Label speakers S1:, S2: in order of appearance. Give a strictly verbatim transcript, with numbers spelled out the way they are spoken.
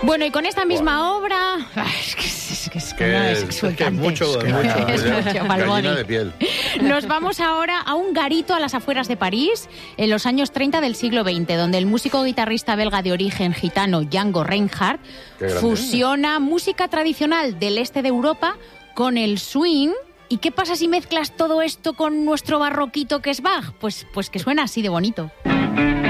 S1: Bueno, y con esta misma wow. obra... Ay, es que es, que es, que no es exultante.
S2: Es que mucho,
S1: es,
S2: mucho.
S1: Es mucho,
S2: Gallina de piel.
S1: Nos vamos ahora a un garito a las afueras de París, en los años treinta del siglo veinte, donde el músico guitarrista belga de origen gitano Django Reinhardt fusiona música tradicional del este de Europa con el swing. ¿Y qué pasa si mezclas todo esto con nuestro barroquito que es Bach? Pues, pues que suena así de bonito.